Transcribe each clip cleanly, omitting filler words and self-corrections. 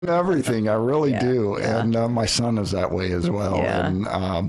everything. I really do. yeah. And my son is that way as well. Yeah. And,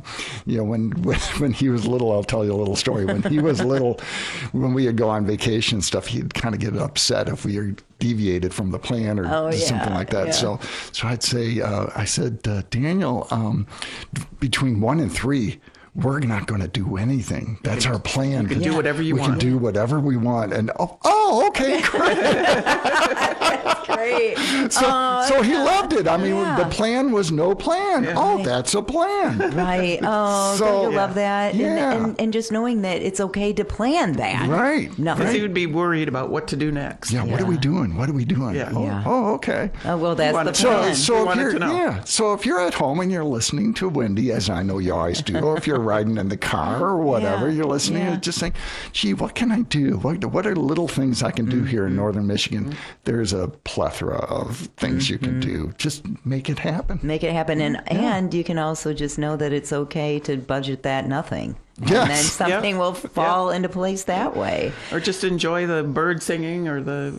when he was little, I'll tell you a little story. When he was little, when we would go on vacation and stuff, he'd kind of get upset if we were deviated from the plan or something like that. Yeah. So I'd say, I said, Daniel, between 1 and 3, we're not going to do anything. That's our plan. You can do whatever you want. We can do whatever we want. And okay, great. That's great. So he loved it. I mean, Yeah. the plan was no plan. Yeah. Oh, that's a plan. Right. Oh, So- don't you love that? Yeah. And just knowing that it's okay to plan that. Right. Nothing. Because he would be worried about what to do next. Yeah, what are we doing? What are we doing? Yeah. Yeah. Oh, okay. Oh, well, that's wanted the to- plan. So We if wanted you're to know. so if you're at home and you're listening to Wendy, as I know you always do, or if you're riding in the car or whatever, Yeah. you're listening Yeah. and just saying, gee, what can I do? What are little things I can do here in northern Michigan? There's a plethora of things you can do. Just make it happen. Make it happen. And you can also just know that it's okay to budget that nothing. Yes. And then something will fall into place that way. Or just enjoy the bird singing or the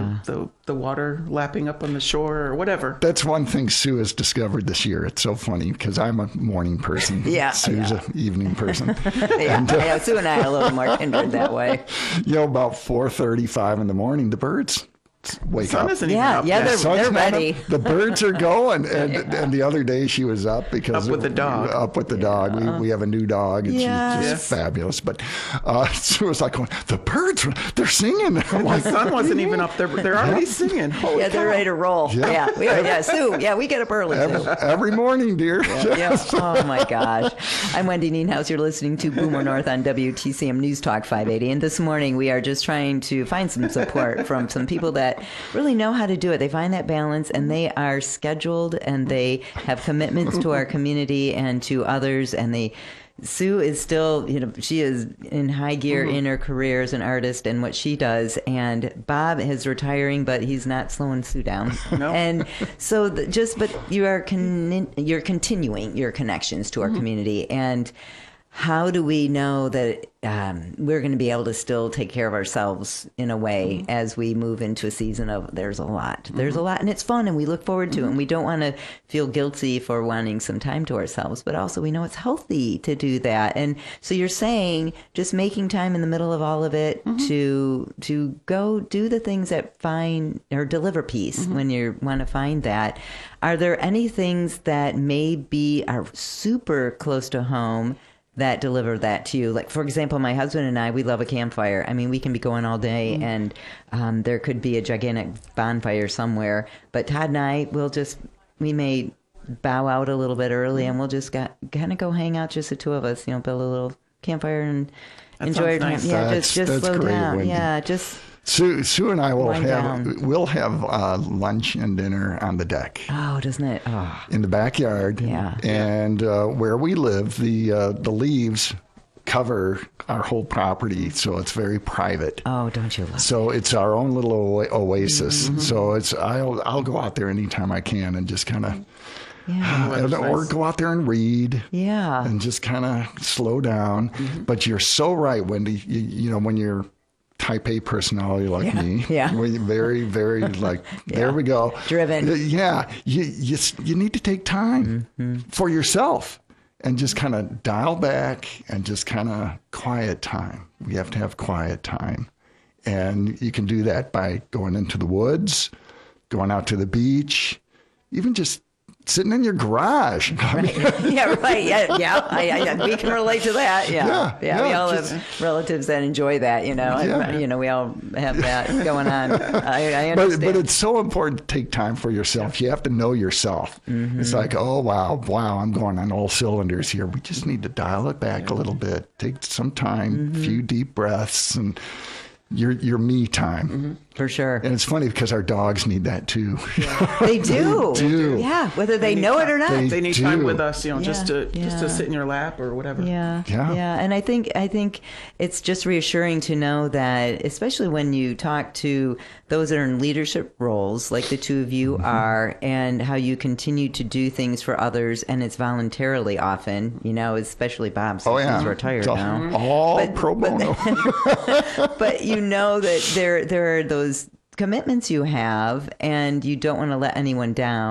water lapping up on the shore or whatever. That's one thing Sue has discovered this year. It's so funny because I'm a morning person. Yeah, Sue's yeah. an evening person. Yeah, I know. Sue and I are a little more kindred that way. About 4:35 in the morning, the birds wake Sun up. isn't even Yeah, up yeah, yet. they're Sun's not up. ready. The birds are going, and the other day she was up because Up with the dog. Up with the dog. We have a new dog, and Yes. she's just fabulous. But Sue was like, going, "The birds, they're singing." I'm The like, sun wasn't even up there. They're already singing. Holy Yeah, they're cow. ready to roll. Yeah. Sue. Yeah, we get up early too. every morning, dear. Yeah. Oh my gosh. I'm Wendy Nienhuis. You're listening to Boomer North on WTCM News Talk 580. And this morning we are just trying to find some support from some people that really know how to do it. They find that balance and they are scheduled and they have commitments to our community and to others. And Sue is still, she is in high gear in her career as an artist and what she does. And Bob is retiring, but he's not slowing Sue down. No. And so but you're continuing your connections to our community. And how do we know that we're going to be able to still take care of ourselves in a way as we move into a season of there's a lot and it's fun and we look forward to it and we don't want to feel guilty for wanting some time to ourselves, but also we know it's healthy to do that. And so you're saying just making time in the middle of all of it to go do the things that find or deliver peace when you want to find that. Are there any things that maybe are super close to home that deliver that to you? Like, for example, my husband and I, we love a campfire. I mean, we can be going all day and there could be a gigantic bonfire somewhere. But Todd and I we may bow out a little bit early and we'll just kind of go hang out, just the two of us, build a little campfire and That enjoy our sounds time. nice. Yeah, That's just slow great, down. Wendy. Yeah, just... Sue and I will Wind have down. lunch and dinner on the deck. Oh, doesn't it? Oh, In the backyard. Yeah. And where we live, the leaves cover our whole property, so it's very private. oh, don't you love it? So it's our own little oasis. So I'll go out there anytime I can and just kind of, Yeah. or go out there and read. Yeah. And just kind of slow down. But you're so right, Wendy. When you're type A personality like me. Yeah. We're very, very there we go. Driven. Yeah. You need to take time for yourself and just kind of dial back and just kind of quiet time. We have to have quiet time. And you can do that by going into the woods, going out to the beach, even just sitting in your garage. Right. Yeah, right. Yeah. We can relate to that. Yeah. Yeah, We all just- have relatives that enjoy that, Yeah. and, we all have that going on. I But understand. it's so important to take time for yourself. You have to know yourself. It's like, oh, wow, I'm going on all cylinders here. We just need to dial it back a little bit. Take some time, few deep breaths, and your me time. For sure. And it's funny because our dogs need that too. They do. They do. Yeah, whether they know it or not. They They need do. time with us, just Yeah, to sit in your lap or whatever. Yeah. Yeah. And I think it's just reassuring to know that, especially when you talk to those that are in leadership roles, like the two of you are, and how you continue to do things for others, and it's voluntarily often, especially Bob, since Oh, yeah. he's retired It's now. all, all pro bono. But you know that there are those commitments you have, and you don't want to let anyone down.